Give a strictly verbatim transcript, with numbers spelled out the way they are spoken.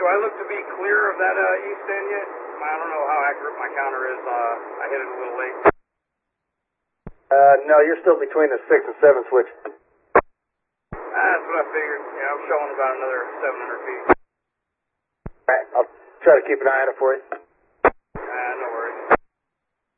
I look to be clear of that uh, east end yet? I don't know how accurate my counter is. Uh, I hit it a little late. Uh, no, you're still between the six and seven switch. That's what I figured. Yeah, I'm showing about another seven hundred feet. All right, I'll try to keep an eye on it for you.